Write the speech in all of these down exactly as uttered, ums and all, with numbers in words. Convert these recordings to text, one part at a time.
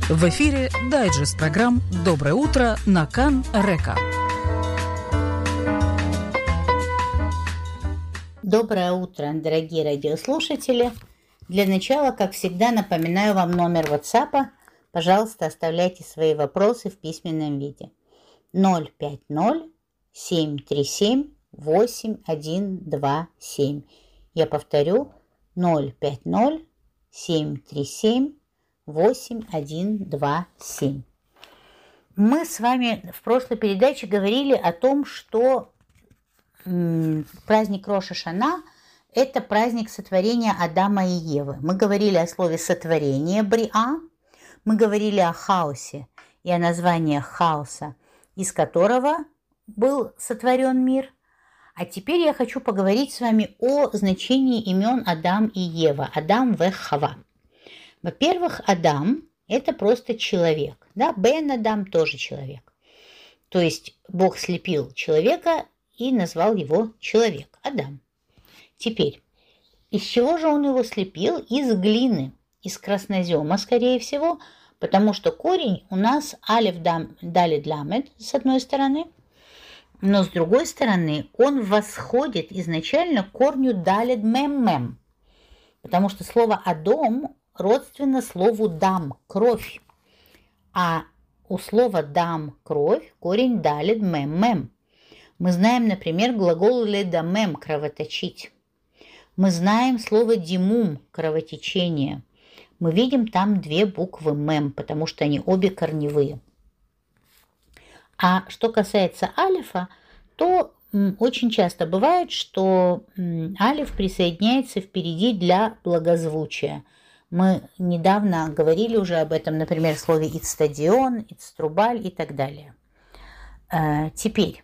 В эфире дайджест программ «Доброе утро» на Кан-Река. Доброе утро, дорогие радиослушатели. Для начала, как всегда, напоминаю вам номер WhatsApp. Пожалуйста, оставляйте свои вопросы в письменном виде. ноль пять ноль семь три семь восемь один два семь. Я повторю, ноль пять ноль семь три семь восемь один два семь. Мы с вами в прошлой передаче говорили о том, что м, праздник Рош ха-Шана – это праздник сотворения Адама и Евы. Мы говорили о слове «сотворение» бриа, мы говорили о хаосе и о названиях хаоса, из которого был сотворен мир. А теперь я хочу поговорить с вами о значении имен Адам и Ева, Адам ве Хава. Во-первых, Адам – это просто человек, да, Бен Адам тоже человек. То есть Бог слепил человека и назвал его человек, Адам. Теперь, из чего же он его слепил? Из глины, из краснозема, скорее всего, потому что корень у нас алеф дам, далит ламед с одной стороны, но с другой стороны он восходит изначально к корню далит мем мем, потому что слово Адом родственно слову дам, кровь, а у слова дам, кровь, корень далит мем мем. Мы знаем, например, глагол ледамем, кровоточить. Мы знаем слово димум, кровотечение. Мы видим там две буквы мем, потому что они обе корневые. А что касается алифа, то м, очень часто бывает, что м, алиф присоединяется впереди для благозвучия. Мы недавно говорили уже об этом, например, в слове ицтадион, ицтрубаль и так далее. Э, теперь,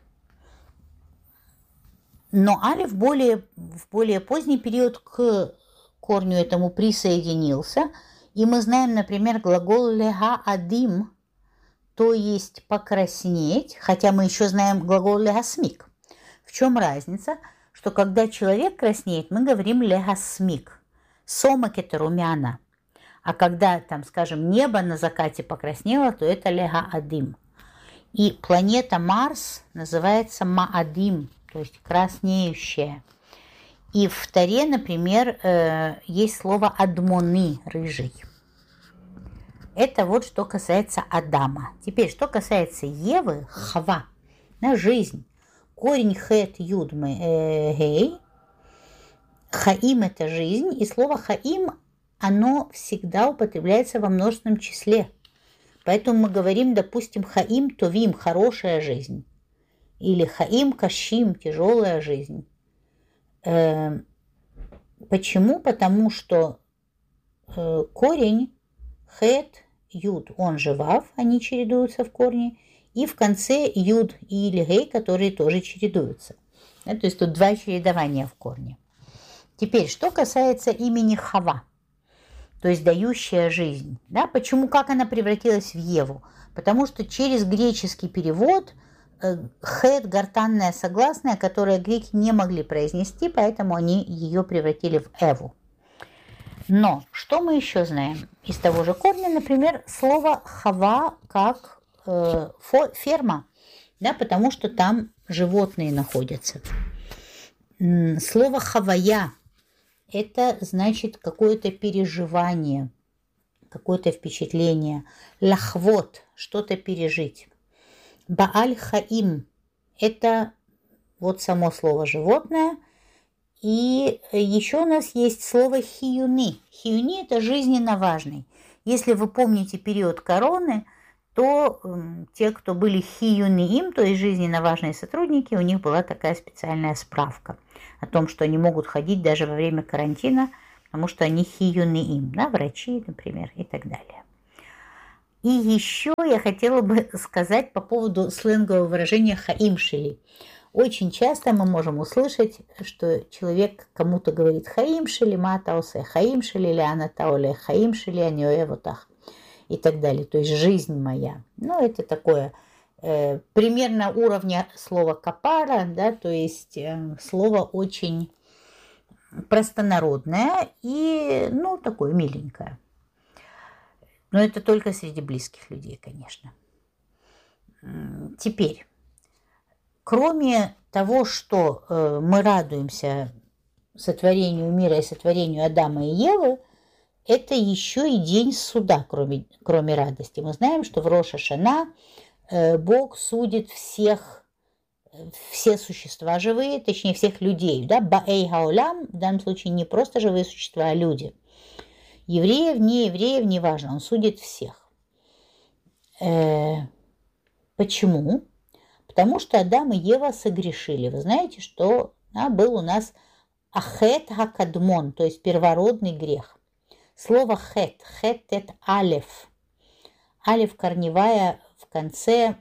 но алиф более, в более поздний период к корню этому присоединился, и мы знаем, например, глагол лега адим, то есть покраснеть, хотя мы еще знаем глагол легасмик. В чем разница? Что когда человек краснеет, мы говорим легасмик. Сомак – это румяна. А когда, там, скажем, небо на закате покраснело, то это лега адим. И планета Марс называется Маадим, то есть краснеющая. И в Торе, например, есть слово адмоны, рыжий. Это вот что касается Адама. Теперь, что касается Евы, Хава, на жизнь. Корень хет юд гей. Хаим – это жизнь, и слово хаим, оно всегда употребляется во множественном числе. Поэтому мы говорим, допустим, хаим товим – хорошая жизнь. Или хаим кашим – тяжелая жизнь. Э, почему? Потому что э, корень хет, юд, он же вав, они чередуются в корне, и в конце юд и или гей, которые тоже чередуются. Да, то есть тут два чередования в корне. Теперь, что касается имени Хава, то есть дающая жизнь. Да, почему, как она превратилась в Еву? Потому что через греческий перевод э, хет, гортанное согласное, которое греки не могли произнести, поэтому они ее превратили в Эву. Но что мы еще знаем из того же корня? Например, слово «хава» как э, фо, ферма, да, потому что там животные находятся. Слово «хавая» – это значит какое-то переживание, какое-то впечатление. «Лахвот» – что-то пережить. «Бааль-хаим» – это вот само слово «животное». И еще у нас есть слово «хиюни». «Хиюни» – это жизненно важный. Если вы помните период короны, то э, те, кто были хиюниим, то есть жизненно важные сотрудники, у них была такая специальная справка о том, что они могут ходить даже во время карантина, потому что они хиюниим, да, врачи, например, и так далее. И еще я хотела бы сказать по поводу сленгового выражения «хаимшили». Очень часто мы можем услышать, что человек кому-то говорит «хаимшили матаусе», «хаимшили ляна тауле», «хаимшили аньоэвотах» и так далее. То есть «жизнь моя». Ну, это такое э, примерно уровня слова «капара», да, то есть э, слово очень простонародное и, ну, такое миленькое. Но это только среди близких людей, конечно. Теперь, кроме того, что э, мы радуемся сотворению мира и сотворению Адама и Евы, это еще и день суда, кроме, кроме радости. Мы знаем, что в Рош ха-Шана э, Бог судит всех, все существа живые, точнее всех людей. Да? Баэй хаолам, в данном случае не просто живые существа, а люди. Евреев, не евреев, неважно, он судит всех. Э, почему? Потому что Адам и Ева согрешили. Вы знаете, что да, был у нас ахет хакадмон, то есть первородный грех. Слово хет, хет это алеф. Алеф корневая в конце,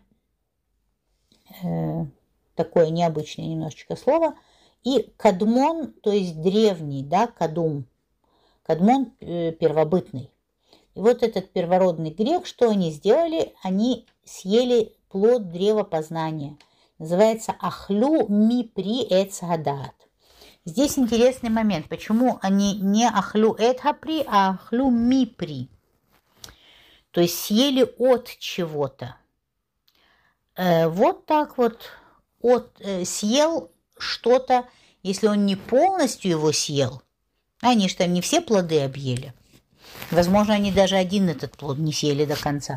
э, такое необычное немножечко слово. И кадмон, то есть древний, да, кадум. Кадмон э, первобытный. И вот этот первородный грех, что они сделали? Они съели плод древа познания. Называется ахлю ми при эц гадат. Здесь интересный момент. Почему они не ахлю эт хапри, а ахлю ми при? То есть съели от чего-то. Э, вот так вот. От, э, съел что-то, если он не полностью его съел. Они же там не все плоды объели. Возможно, они даже один этот плод не съели до конца.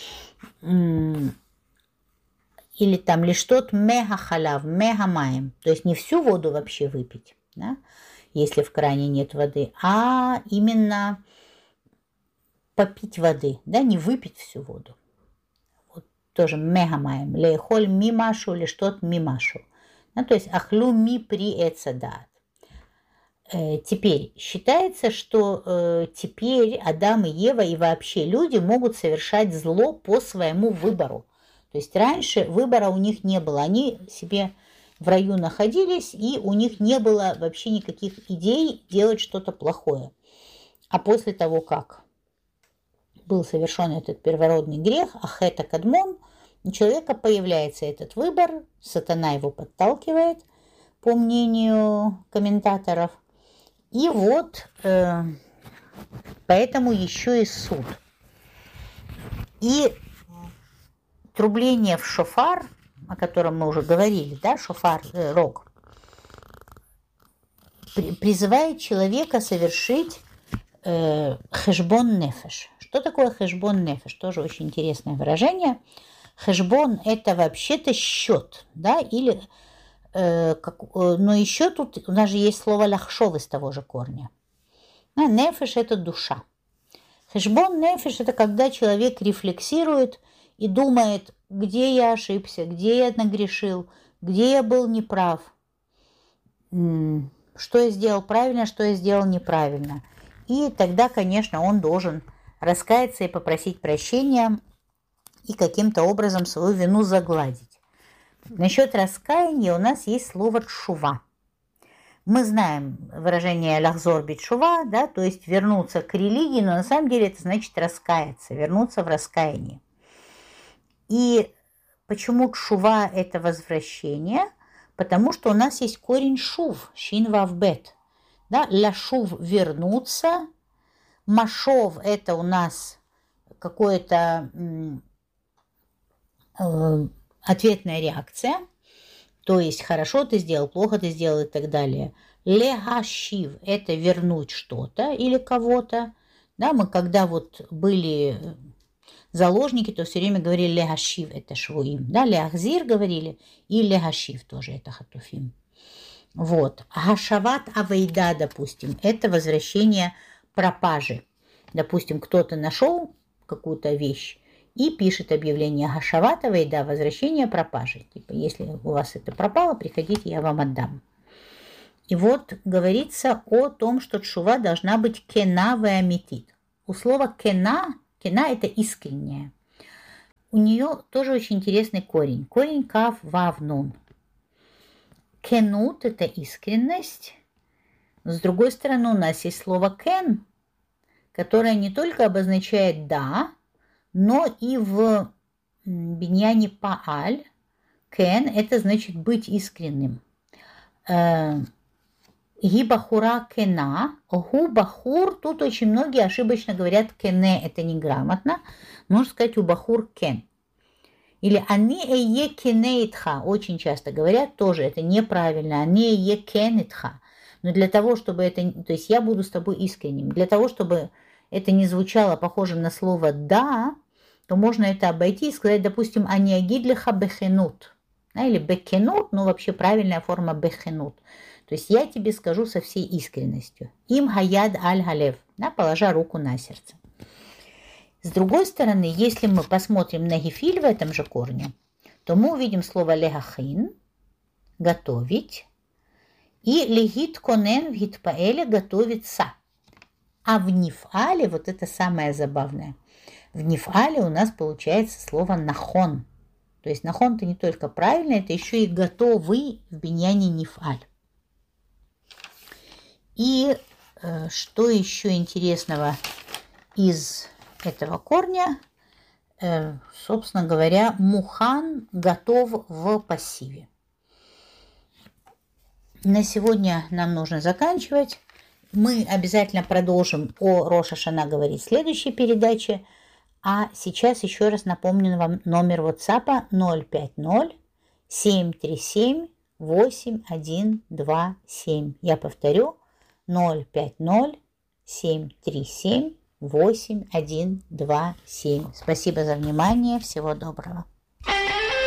Или там лишь тот мега халав, мега маем. То есть не всю воду вообще выпить, да, если в кране нет воды, а именно попить воды, да, не выпить всю воду. Вот тоже мега маем. Лейхоль мимашу, лишь тот мимашу. Да, то есть ахлю ми при эцадат. Теперь считается, что э, теперь Адам и Ева и вообще люди могут совершать зло по своему выбору. То есть раньше выбора у них не было. Они себе в раю находились, и у них не было вообще никаких идей делать что-то плохое. А после того, как был совершен этот первородный грех, ахета кадмон, у человека появляется этот выбор, сатана его подталкивает, по мнению комментаторов. И вот э, поэтому еще и суд. И трубление в шофар, о котором мы уже говорили, да, шофар, э, рог, при, призывает человека совершить э, хэшбон нефеш. Что такое хэшбон нефеш? Тоже очень интересное выражение. Хэшбон – это вообще-то счет, да, или... Как, но еще тут у нас же есть слово лахшов из того же корня. А нефеш – это душа. Хэшбон нефеш – это когда человек рефлексирует и думает, где я ошибся, где я нагрешил, где я был неправ, что я сделал правильно, что я сделал неправильно. И тогда, конечно, он должен раскаяться и попросить прощения и каким-то образом свою вину загладить. Насчет раскаяния у нас есть слово тшува. Мы знаем выражение лахзор бит шува, да, то есть вернуться к религии, но на самом деле это значит раскаяться, вернуться в раскаяние. И почему тшува – это возвращение? Потому что у нас есть корень шув, шин вав бет. Да, ляшув – вернуться, машов – это у нас какое-то... Э, ответная реакция, то есть хорошо ты сделал, плохо ты сделал и так далее. Легашив – это вернуть что-то или кого-то. Да, мы когда вот были заложники, то все время говорили легашив – это швуим. Да, леахзир говорили и легашив тоже это хатуфим. Вот. Гашават авейда, допустим, это возвращение пропажи. Допустим, кто-то нашел какую-то вещь, и пишет объявление Гашават авейда, возвращение пропажи. Типа, если у вас это пропало, приходите, я вам отдам. И вот говорится о том, что тшува должна быть кена веамитит. У слова кена, кена это искренняя. У нее тоже очень интересный корень. Корень кав вав нун. Кенут это искренность. С другой стороны у нас есть слово кен, которое не только обозначает да, но и в биньяне пааль кен это значит быть искренним. Гибахура кена. Гу бахур. Тут очень многие ошибочно говорят кене. Это неграмотно. Можно сказать у бахур кен. Или они эйе кенеитха. Очень часто говорят тоже. Это неправильно. Они эйе кенеитха. Но для того, чтобы это... То есть я буду с тобой искренним. Для того, чтобы это не звучало похожим на слово «да», то можно это обойти и сказать, допустим, они агидлиха бехенут. Или бекенут, но вообще правильная форма бехенут. То есть я тебе скажу со всей искренностью. Им хаяд аль-галев, да, положа руку на сердце. С другой стороны, если мы посмотрим на гефиль в этом же корне, то мы увидим слово легахин, готовить, и легит конен в гитпаэле готовится. А в нифале, вот это самое забавное, в нифале у нас получается слово нахон. То есть нахон-то не только правильно, это еще и готовый в биньяне нифаль. И э, что еще интересного из этого корня? Э, собственно говоря, мухан готов в пассиве. На сегодня нам нужно заканчивать. Мы обязательно продолжим о Рош ха-Шана говорить в следующей передаче. А сейчас еще раз напомню вам номер WhatsApp ноль пять ноль семь три семь восемь один два семь. Я повторю. ноль пять ноль семь три семь восемь один два семь. Спасибо за внимание. Всего доброго.